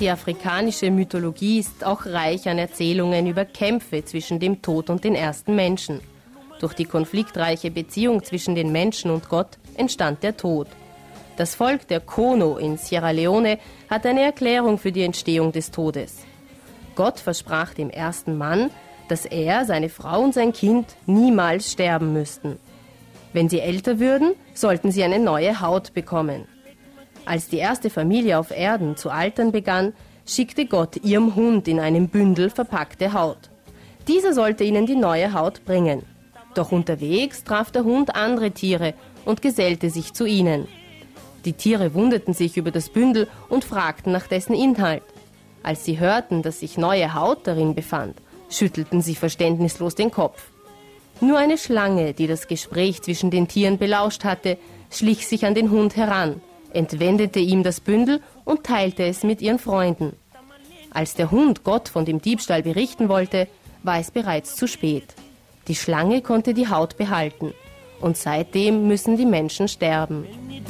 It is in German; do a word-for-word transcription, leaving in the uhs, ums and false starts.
Die afrikanische Mythologie ist auch reich an Erzählungen über Kämpfe zwischen dem Tod und den ersten Menschen. Durch die konfliktreiche Beziehung zwischen den Menschen und Gott entstand der Tod. Das Volk der Kono in Sierra Leone hat eine Erklärung für die Entstehung des Todes. Gott versprach dem ersten Mann, dass er, seine Frau und sein Kind niemals sterben müssten. Wenn sie älter würden, sollten sie eine neue Haut bekommen. Als die erste Familie auf Erden zu altern begann, schickte Gott ihrem Hund in einem Bündel verpackte Haut. Dieser sollte ihnen die neue Haut bringen. Doch unterwegs traf der Hund andere Tiere und gesellte sich zu ihnen. Die Tiere wunderten sich über das Bündel und fragten nach dessen Inhalt. Als sie hörten, dass sich neue Haut darin befand, schüttelten sie verständnislos den Kopf. Nur eine Schlange, die das Gespräch zwischen den Tieren belauscht hatte, schlich sich an den Hund heran, entwendete ihm das Bündel und teilte es mit ihren Freunden. Als der Hund Gott von dem Diebstahl berichten wollte, war es bereits zu spät. Die Schlange konnte die Haut behalten. Und seitdem müssen die Menschen sterben.